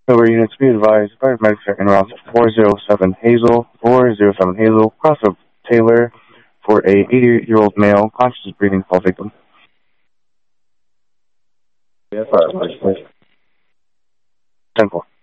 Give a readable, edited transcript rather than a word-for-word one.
Over units, be advised, paramedics are en route to 407 Hazel, cross of Taylor for a 80-year-old male, conscious breathing, fall victim. Yeah, fire, please. 10-4.